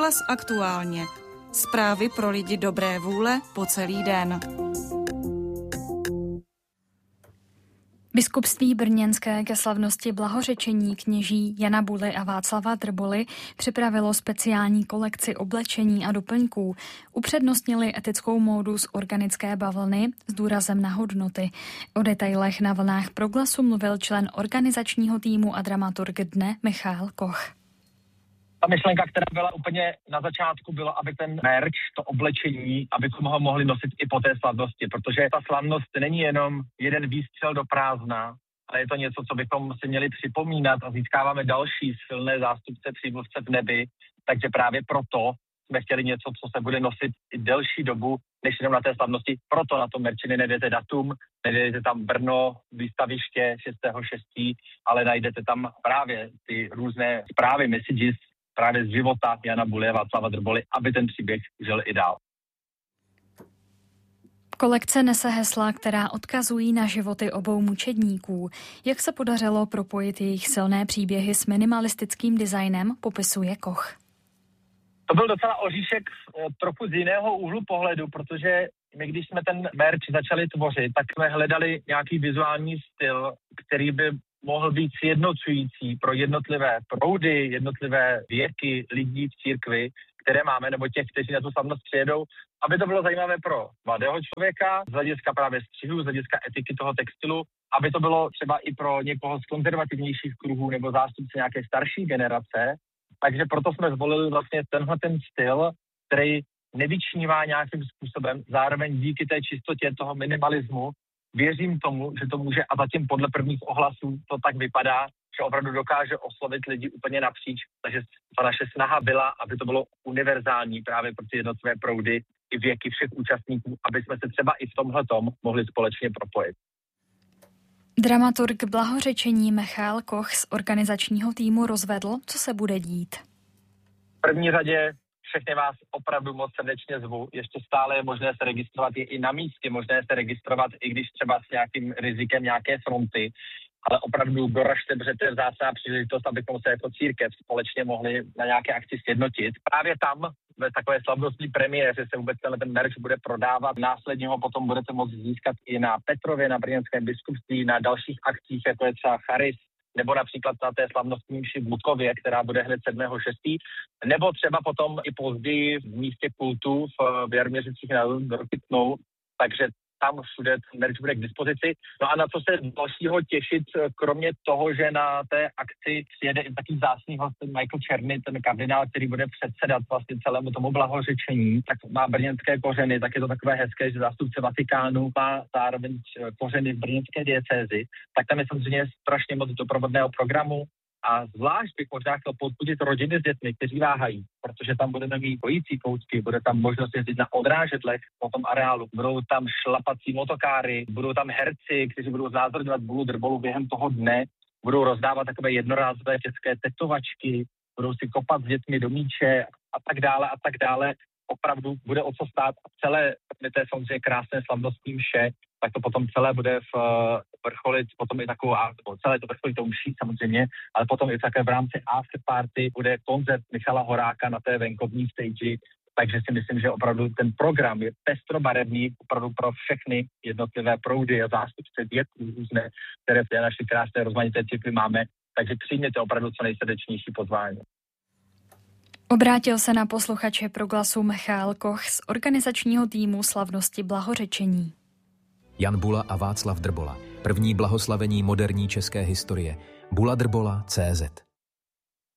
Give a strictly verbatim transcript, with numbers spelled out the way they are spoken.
Rozhlas aktuálně. Zprávy pro lidi dobré vůle po celý den. Biskupství brněnské ke slavnosti blahořečení kněží Jana Buly a Václava Drboly připravilo speciální kolekci oblečení a doplňků. Upřednostnili etickou módu z organické bavlny s důrazem na hodnoty. O detailech na vlnách Proglasu mluvil člen organizačního týmu a dramaturg dne Michal Koch. Ta myšlenka, která byla úplně na začátku, byla, aby ten merch, to oblečení, abychom ho mohli nosit i po té slavnosti, protože ta slavnost není jenom jeden výstřel do prázdna, ale je to něco, co bychom si měli připomínat a získáváme další silné zástupce přímluvce v nebi, takže právě proto jsme chtěli něco, co se bude nosit i delší dobu, než jenom na té slavnosti. Proto na tom merčiny nejdete datum, nejdete tam Brno, výstaviště šestého šestého ale najdete tam právě ty různé zprávy, messages, právě z života Jana Buly a Václava Drboly, aby ten příběh žil i dál. Kolekce nese hesla, která odkazují na životy obou mučedníků. Jak se podařilo propojit jejich silné příběhy s minimalistickým designem, popisuje Koch. To byl docela oříšek trochu z jiného úhlu pohledu, protože my, když jsme ten merch začali tvořit, tak jsme hledali nějaký vizuální styl, který by mohl být sjednocující pro jednotlivé proudy, jednotlivé věky lidí v církvi, které máme, nebo těch, kteří na tu slavnost přijedou, aby to bylo zajímavé pro mladého člověka, z hlediska právě střihu, z hlediska etiky toho textilu, aby to bylo třeba i pro někoho z konzervativnějších kruhů nebo zástupce nějaké starší generace. Takže proto jsme zvolili vlastně tenhle ten styl, který nevyčnívá nějakým způsobem, zároveň díky té čistotě toho minimalismu věřím tomu, že to může, a zatím podle prvních ohlasů to tak vypadá, že opravdu dokáže oslovit lidi úplně napříč. Takže ta naše snaha byla, aby to bylo univerzální právě pro ty jednotlivé proudy i věky všech účastníků, aby jsme se třeba i v tomhletom mohli společně propojit. Dramaturg blahořečení Michal Koch z organizačního týmu rozvedl, co se bude dít. V první řadě všechny vás opravdu moc srdečně zvu. Ještě stále je možné se registrovat je i na místě, možné se registrovat, i když třeba s nějakým rizikem nějaké fronty, ale opravdu doražte, protože to je vzácná příležitost, abychom se jako církev společně mohli na nějaké akci sjednotit. Právě tam, ve takové slavnostní premiéře, se vůbec tenhle ten merch bude prodávat. Následně ho potom budete moct získat i na Petrově, na brněnském biskupství, na dalších akcích, jako je třeba Charis, nebo například na té slavnostní mši v Butkově, která bude hned sedmého šestého nebo třeba potom i později v místě kultu v Jarměřicích na Rokytnou, takže tam všude ten merch bude k dispozici. No a na co se dalšího těšit, kromě toho, že na té akci přijede i takový vzácný host Michael Černy, ten kardinál, který bude předsedat vlastně celému tomu blahořečení, tak má brněnské kořeny, tak je to takové hezké, že zástupce Vatikánu má zároveň kořeny v brněnské diecézi, tak tam je samozřejmě strašně moc doprovodného programu. A zvlášť bych možná chtěl podpudit rodiny s dětmi, kteří váhají, protože tam budeme mít pojící koutky, bude tam možnost jezdit na odrážedlech po tom areálu, budou tam šlapací motokáry, budou tam herci, kteří budou znázorňovat Bulu Drbolu během toho dne, budou rozdávat takové jednorázové dětské tetovačky, budou si kopat s dětmi do míče a tak dále a tak dále. Opravdu bude o co stát a celé, to je samozřejmě krásné slavnostní mše, tak to potom celé bude v vrcholit, potom i takovou, celé to vrcholí tou mší samozřejmě, ale potom i také v rámci after party bude koncert Michala Horáka na té venkovní stage, takže si myslím, že opravdu ten program je pestrobarevný opravdu pro všechny jednotlivé proudy a zástupce věků různé, které v té naší krásné rozmanité církvi máme, takže přijměte opravdu co nejsrdečnější pozvání. Obrátil se na posluchače Proglasu Michal Koch z organizačního týmu slavnosti blahořečení. Jan Bula a Václav Drbola. První blahoslavení moderní české historie. Bula Drbola tečka cé zet